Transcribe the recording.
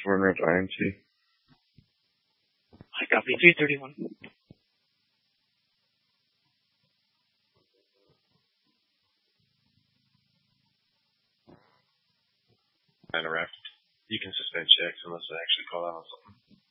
Warner at INT. I copy 331. Interact. You can suspend checks unless they actually call out on something.